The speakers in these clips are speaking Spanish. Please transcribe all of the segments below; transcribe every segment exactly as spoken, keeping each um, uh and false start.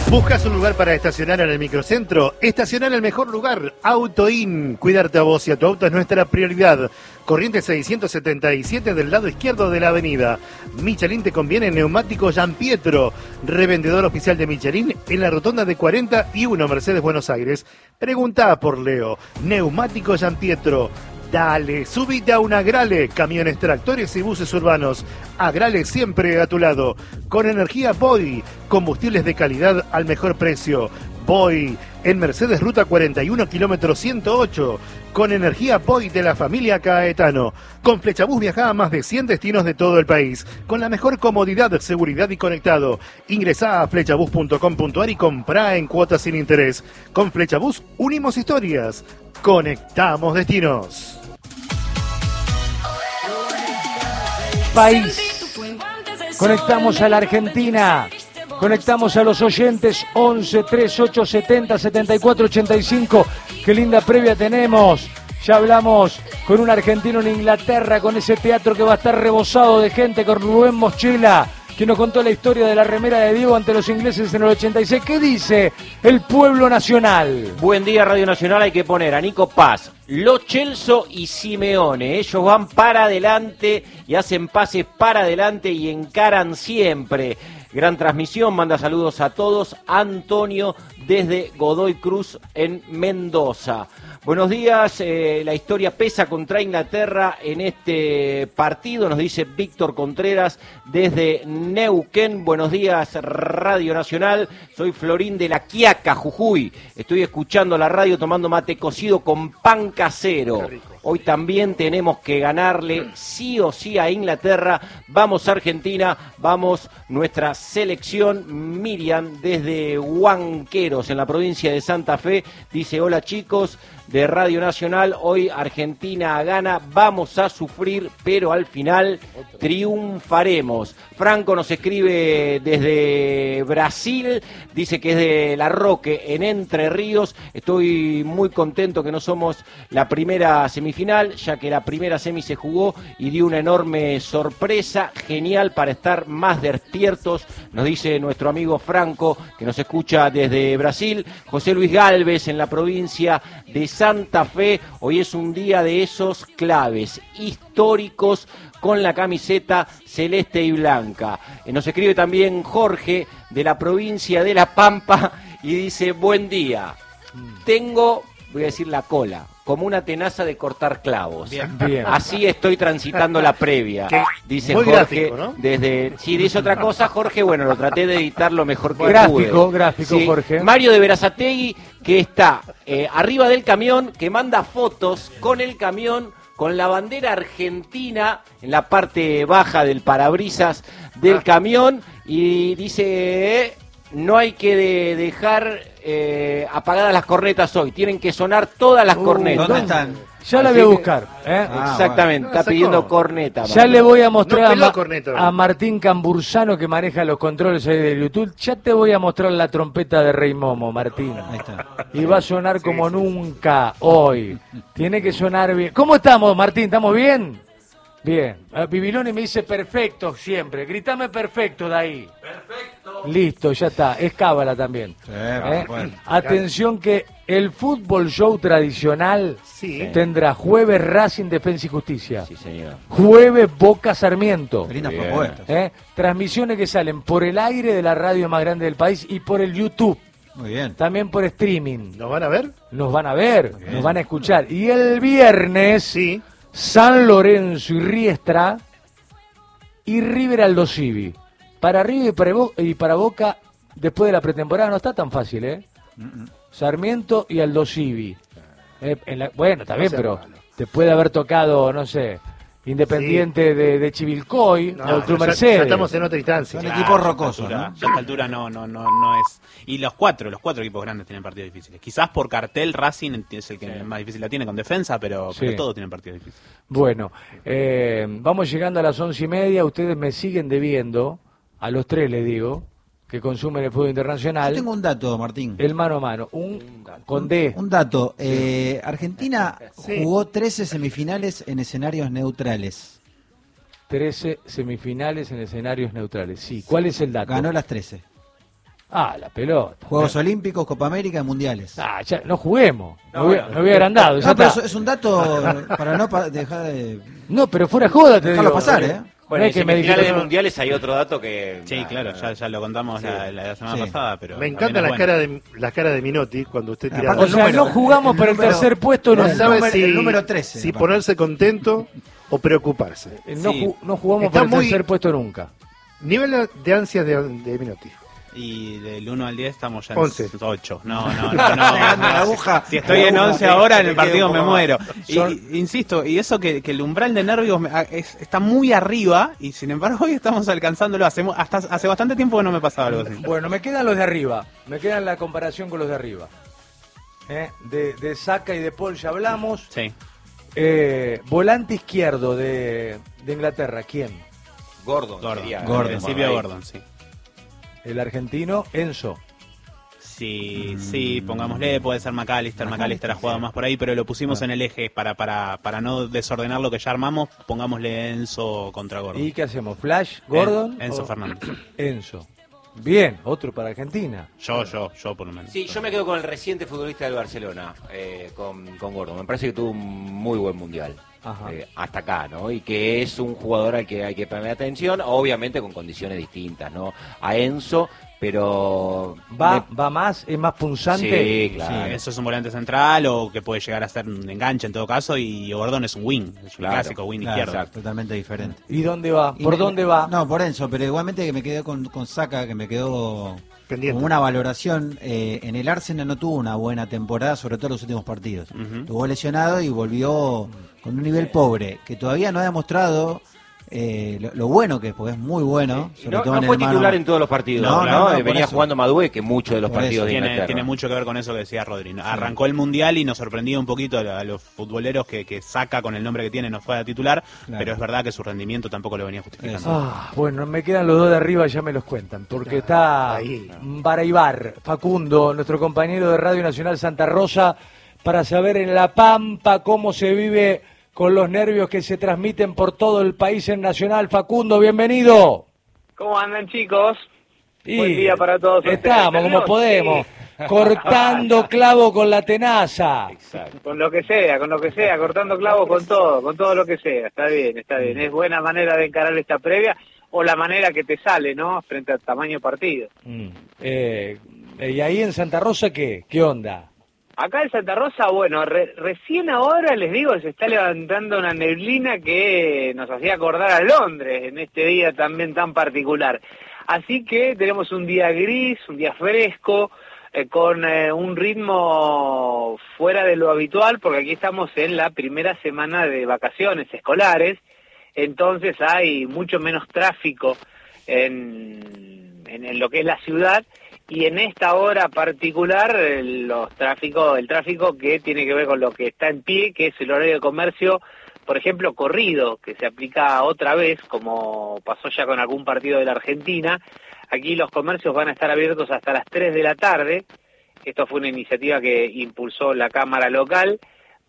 ¿Buscas un lugar para estacionar en el microcentro? Estacionar en el mejor lugar, AutoIn. Cuidarte a vos y a tu auto es nuestra prioridad. Corriente seiscientos setenta y siete del lado izquierdo de la avenida. Michelin te conviene neumático Gianpietro, revendedor oficial de Michelin en la rotonda de cuarenta y uno Mercedes Buenos Aires. Preguntá por Leo. Neumático Gianpietro. Dale, subite a un Agrale, camiones, tractores y buses urbanos. Agrale siempre a tu lado. Con energía Boy, combustibles de calidad al mejor precio. Boy, en Mercedes Ruta cuarenta y uno, kilómetro ciento ocho. Con energía Boy de la familia Caetano. Con Flechabús viaja a más de cien destinos de todo el país. Con la mejor comodidad, seguridad y conectado. Ingresá a flechabús punto com punto ar y comprá en cuotas sin interés. Con Flechabús unimos historias. Conectamos destinos. País. Conectamos a la Argentina. Conectamos a los oyentes once, treinta y ocho, setenta, setenta y cuatro, ochenta y cinco. Qué linda previa tenemos. Ya hablamos con un argentino en Inglaterra, con ese teatro que va a estar rebosado de gente, con Rubén Moschela, que nos contó la historia de la remera de Diego ante los ingleses en el ochenta y seis. ¿Qué dice el pueblo nacional? Buen día, Radio Nacional. Hay que poner a Nico Paz, Lo Celso y Simeone. Ellos van para adelante y hacen pases para adelante y encaran siempre. Gran transmisión, manda saludos a todos. Antonio desde Godoy Cruz en Mendoza. Buenos días, eh, la historia pesa contra Inglaterra en este partido, nos dice Víctor Contreras desde Neuquén. Buenos días, Radio Nacional, soy Florín de la Quiaca, Jujuy. Estoy escuchando la radio tomando mate cocido con pan casero. Hoy también tenemos que ganarle sí o sí a Inglaterra. Vamos Argentina, vamos nuestra selección. Miriam desde Huanqueros, en la provincia de Santa Fe, dice: hola chicos de Radio Nacional, hoy Argentina gana, vamos a sufrir, pero al final triunfaremos. Franco nos escribe desde Brasil, dice que es de La Roque, en Entre Ríos. Estoy muy contento que no somos la primera semifinal, ya que la primera semi se jugó y dio una enorme sorpresa, genial para estar más despiertos, nos dice nuestro amigo Franco, que nos escucha desde Brasil. José Luis Galvez, en la provincia de Santa Fe, hoy es un día de esos claves, históricos, con la camiseta celeste y blanca. Eh, nos escribe también Jorge, de la provincia de La Pampa, y dice: buen día, tengo, voy a decir la cola, como una tenaza de cortar clavos. Bien, bien. Así estoy transitando la previa, ¿Qué? dice Muy Jorge, gráfico, ¿no? desde... Si dice otra cosa, Jorge, bueno, lo traté de editar lo mejor que Gráfico, pude. gráfico, Sí. Jorge. Mario de Berazategui, que está eh, arriba del camión, que manda fotos con el camión, con la bandera argentina en la parte baja del parabrisas del camión, y dice: eh, no hay que de dejar eh, apagadas las cornetas hoy, tienen que sonar todas las Uh, cornetas. ¿Dónde están? Ya la Así voy a que- buscar. ¿eh? Ah, Exactamente, bueno. está Ah, sacó. pidiendo corneta. Ya Mario. le voy a mostrar No a, peló Ma- corneta. a Martín Cambursano, que maneja los controles ahí de YouTube. Ya te voy a mostrar la trompeta de Rey Momo, Martín. Ahí está. Y va a sonar como nunca hoy. Tiene que sonar bien. ¿Cómo estamos, Martín? ¿Estamos bien? Bien. Ah, Bibiloni me dice perfecto siempre. Gritame perfecto de ahí. Perfecto. Listo, ya está. Es cábala también. Sí, ¿Eh? bueno. Atención que el fútbol show tradicional Sí. tendrá jueves Racing, Defensa y Justicia. Sí, señor. Jueves Boca Sarmiento. Qué lindas Bien. propuestas. ¿Eh? Transmisiones que salen por el aire de la radio más grande del país y por el YouTube. Muy bien. También por streaming. ¿Nos van a ver? Nos van a ver, bien. nos van a escuchar. Y el viernes, Sí. San Lorenzo y Riestra y River Aldo Civi. Para River y para, Bo- y para Boca, después de la pretemporada, no está tan fácil, ¿eh? Sarmiento y Aldo Civi. Eh, en la- bueno, está bien, sea pero malo. te puede haber tocado, no sé, Independiente de, de Chivilcoy No, o el Club ya- Mercedes. ya estamos en otra instancia. Son Claro. equipos ya a rocosos, esta altura- ¿no? Ya a esta altura no, no, no, no es. Y los cuatro, los cuatro equipos grandes tienen partidos difíciles. Quizás por cartel Racing es el que más difícil la tiene con defensa, pero, Sí. pero todos tienen partidos difíciles. Bueno, eh, vamos llegando a las once y media. Ustedes me siguen debiendo, a los tres les digo, que consumen el fútbol internacional, Yo tengo un dato, Martín. el mano a mano. Un con D. Un dato. Eh, Argentina Sí. jugó trece semifinales en escenarios neutrales. trece semifinales en escenarios neutrales. Sí, ¿cuál es el dato? Ganó las trece. Ah, la pelota. Juegos Olímpicos, Copa América y Mundiales. Ah, ya, no juguemos. No, No, hubiera, bueno. no hubiera agrandado. ya No, pero está. es, es un dato para no pa- dejar de... No, pero fuera joda, te Dejarlo digo. pasar, ¿eh? Bueno, No en es que me semifinales de dijeron- mundiales hay otro dato que... Sí, nah, claro, nah, ya, ya lo contamos Sí. la, la semana Sí. pasada, pero Me también encantan es las bueno. caras de las caras de Minotti cuando usted tira. Aparte O el sea, número- no jugamos el para el número- tercer puesto. No No, el sabe número- si, el número trece, si aparte. ponerse contento o preocuparse. no, Sí. ju- no jugamos Está para el muy- tercer puesto nunca. Nivel de ansias de, de Minotti. Y del uno al diez estamos ya en once. ocho. No, no, no. no, Pegando no. la aguja. Si estoy en La aguja, once te- ahora, te en el queda partido un me poco muero. más. Y, Son- y- insisto, y eso que, que el umbral de nervios me- a- es- está muy arriba, y sin embargo hoy estamos alcanzándolo. Hacemos, hasta hace bastante tiempo que no me pasaba algo así. Bueno, me quedan los de arriba. Me quedan la comparación con los de arriba. ¿Eh? De, de Saka y de Paul ya hablamos. Sí. Eh, volante izquierdo de, de Inglaterra, ¿quién? Gordon. Gordon. sería, Gordon. En principio ahí. Gordon, sí. El argentino, Enzo. Sí, sí, pongámosle, puede ser McAllister, McAllister ha jugado más por ahí, pero lo pusimos en el eje para, para, para no desordenar lo que ya armamos, pongámosle Enzo contra Gordon. ¿Y qué hacemos? ¿Flash? ¿Gordon? En- Enzo o- Fernández. Enzo. Bien, otro para Argentina. Yo, yo, yo por lo menos. Sí, yo me quedo con el reciente futbolista del Barcelona, eh, con, con Gordon. Me parece que tuvo un muy buen mundial. Ajá. Eh, hasta acá, ¿no? Y que es un jugador al que hay que poner atención, obviamente con condiciones distintas, ¿no? A Enzo, pero... ¿Va, me- va más? ¿Es más punzante? Sí, Sí, claro. eso es un volante central o que puede llegar a ser un enganche en todo caso, y Gordon es un wing, es un Claro, clásico wing Claro, izquierdo. totalmente diferente. ¿Y dónde va? Y ¿Por me- dónde va? No, por Enzo, pero igualmente que me quedé con, con Saka, que me quedó Pendiente. como una valoración. Eh, en el Arsenal no tuvo una buena temporada, sobre todo en los últimos partidos. Ujú. Estuvo lesionado y volvió con un nivel pobre, que todavía no ha demostrado eh, lo, lo bueno que es, porque es muy bueno. Y Sobre no, todo no en fue el mano- titular en todos los partidos, No, ¿no? no, no, Eh, por Venía eso. jugando Madué, que muchos de los Por partidos eso. de Tiene, Inglaterra. tiene mucho que ver con eso que decía Rodri, ¿no? Arrancó el Mundial y nos sorprendió un poquito a, a los futboleros que, que Saca con el nombre que tiene no fue a titular, Claro. pero es verdad que su rendimiento tampoco lo venía justificando. Eso. Ah, bueno, me quedan los dos de arriba, ya me los cuentan, porque está Ahí. Baraibar, Facundo, nuestro compañero de Radio Nacional Santa Rosa, para saber en La Pampa cómo se vive con los nervios que se transmiten por todo el país en Nacional. Facundo, bienvenido. ¿Cómo andan, chicos? Y Buen día para todos ustedes. Estamos como ¿Nerviosos? podemos, cortando clavo con la tenaza. Exacto. Con lo que sea, con lo que sea, cortando clavos con todo, con todo lo que sea. Está bien, está bien. Es buena manera de encarar esta previa, o la manera que te sale, ¿no? Frente al tamaño partido. Mm. Eh, ¿Y ahí en Santa Rosa qué? ¿Qué onda? Acá en Santa Rosa, bueno, re- recién ahora les digo, se está levantando una neblina que nos hacía acordar a Londres en este día también tan particular. Así que tenemos un día gris, un día fresco, eh, con eh, un ritmo fuera de lo habitual, porque aquí estamos en la primera semana de vacaciones escolares, entonces hay mucho menos tráfico en, en, en lo que es la ciudad. Y en esta hora particular, eh, los tráficos, el tráfico que tiene que ver con lo que está en pie, que es el horario de comercio, por ejemplo, corrido, que se aplica otra vez, como pasó ya con algún partido de la Argentina. Aquí los comercios van a estar abiertos hasta las tres de la tarde. Esto fue una iniciativa que impulsó la Cámara local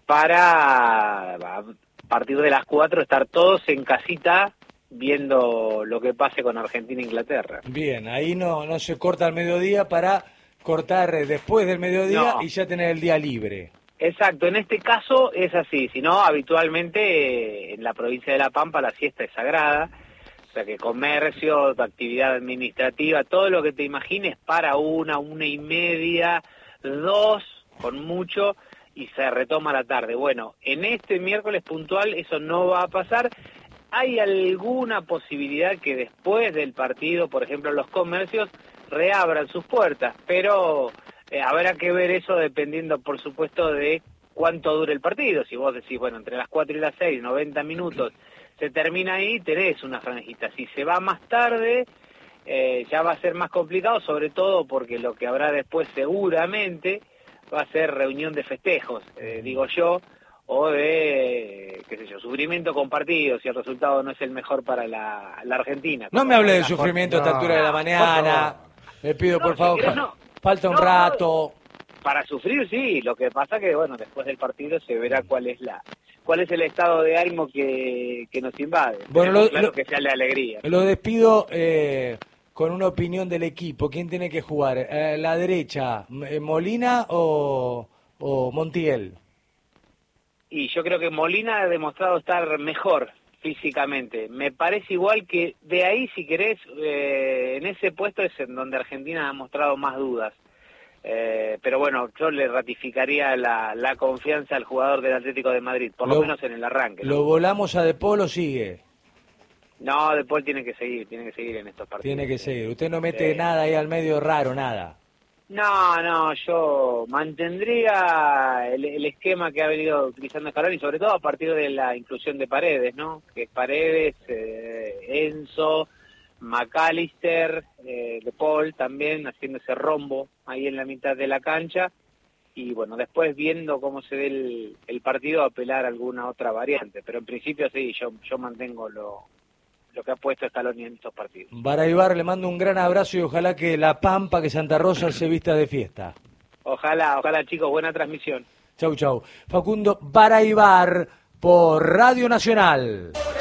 para, a partir de las cuatro, estar todos en casita viendo lo que pase con Argentina e Inglaterra. Bien, ahí no, no se corta al mediodía para cortar eh, después del mediodía No. y ya tener el día libre. Exacto, en este caso es así, si no, habitualmente eh, en la provincia de La Pampa la siesta es sagrada, o sea que comercio, actividad administrativa, todo lo que te imagines para una, una y media, dos, con mucho, y se retoma la tarde. Bueno, en este miércoles puntual eso no va a pasar. ¿Hay alguna posibilidad que después del partido, por ejemplo, los comercios reabran sus puertas? Pero eh, habrá que ver eso dependiendo, por supuesto, de cuánto dure el partido. Si vos decís, bueno, entre las cuatro y las seis, noventa minutos, se termina ahí, tenés una franjita. Si se va más tarde, eh, ya va a ser más complicado, sobre todo porque lo que habrá después seguramente va a ser reunión de festejos, eh, digo yo, o de, qué sé yo, sufrimiento compartido, si el resultado no es el mejor para la, la Argentina. No me hable de La- sufrimiento a esta no, altura de la mañana. Le pido, No, por si favor, querés, fa- no. falta un No, no. rato. Para sufrir sí, lo que pasa que, bueno, después del partido se verá cuál es la cuál es el estado de ánimo que, que nos invade. Bueno, Tenemos lo- claro lo- que sea la alegría. Lo despido eh, con una opinión del equipo, ¿quién tiene que jugar? Eh, ¿La derecha, Molina o, o Montiel? Y yo creo que Molina ha demostrado estar mejor físicamente. Me parece igual que de ahí, si querés, eh, en ese puesto es en donde Argentina ha mostrado más dudas. Eh, pero bueno, yo le ratificaría la, la confianza al jugador del Atlético de Madrid, por lo, lo menos en el arranque, ¿no? ¿Lo volamos a De Paul o sigue? No, De Paul tiene que seguir, tiene que seguir en estos partidos. Tiene que seguir. Usted no mete eh, nada ahí al medio raro, nada. No, no, yo mantendría el, el esquema que ha venido utilizando Scaloni, sobre todo a partir de la inclusión de Paredes, ¿no? Que es Paredes, eh, Enzo, McAllister, eh, De Paul también haciendo ese rombo ahí en la mitad de la cancha, y bueno, después viendo cómo se ve el, el partido, apelar a alguna otra variante, pero en principio sí, yo, yo mantengo lo... lo que ha puesto Scaloni en estos partidos. Baraybar, le mando un gran abrazo y ojalá que La Pampa, que Santa Rosa se vista de fiesta. Ojalá, ojalá chicos, buena transmisión. Chau, chau. Facundo Baraybar por Radio Nacional.